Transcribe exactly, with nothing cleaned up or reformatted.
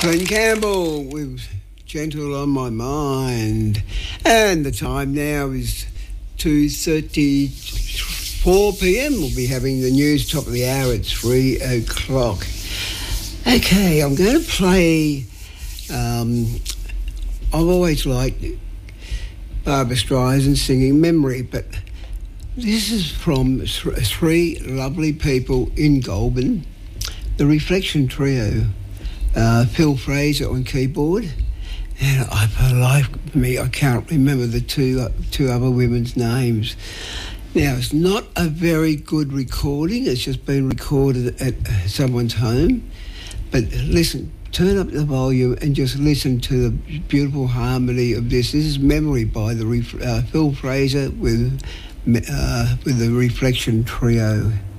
Glenn Campbell with Gentle on My Mind. And the time now is two thirty-four p.m. We'll be having the news top of the hour at three o'clock. Okay, I'm going to play... Um, I've always liked Barbra Streisand singing Memory, but this is from th- three lovely people in Goulburn, the Reflection Trio. Uh, Phil Fraser on keyboard, and I, for life of me, I can't remember the two uh, two other women's names. Now, it's not a very good recording. It's just been recorded at uh, someone's home. But listen, turn up the volume and just listen to the beautiful harmony of this. This is Memory by the Ref- uh, Phil Fraser with uh, with the Reflection Trio.